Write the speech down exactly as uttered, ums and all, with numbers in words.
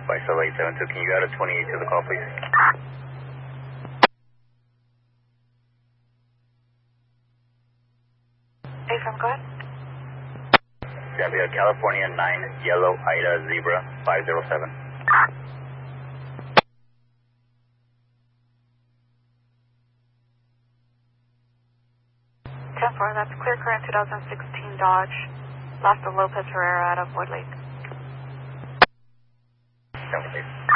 Flight seven eight seven two, can you go to twenty-eight to the call, please? Hey, from go ahead. Gonna be a California nine, Yellow Ida Zebra, five zero seven. ten four, that's clear current two thousand sixteen Dodge. Last of Lopez Herrera out of Wood Lake. ten four, please.